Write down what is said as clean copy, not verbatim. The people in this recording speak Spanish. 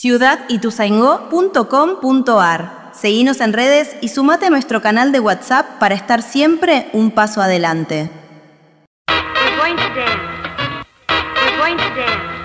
ciudadituzaingó.com.ar. Seguinos en redes y sumate a nuestro canal de WhatsApp para estar siempre un paso adelante. We're going to dance. We're going to dance.